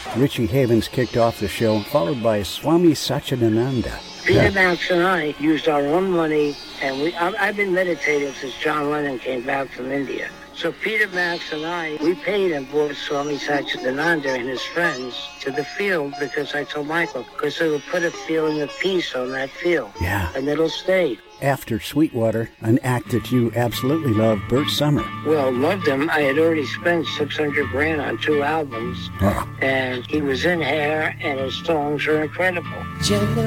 Richie Havens kicked off the show, followed by Swami Satchidananda. Peter Max and I used our own money, and I've been meditating since John Lennon came back from India. So Peter Max and I, we paid and brought Swami Satchidananda and his friends to the field because I told Michael, because it will put a feeling of peace on that field. Yeah. And it'll stay. After Sweetwater, an act that you absolutely love, Bert Summer. Well, loved him. I had already spent $600,000 on 2 albums. Oh. And he was in Hair, and his songs are incredible.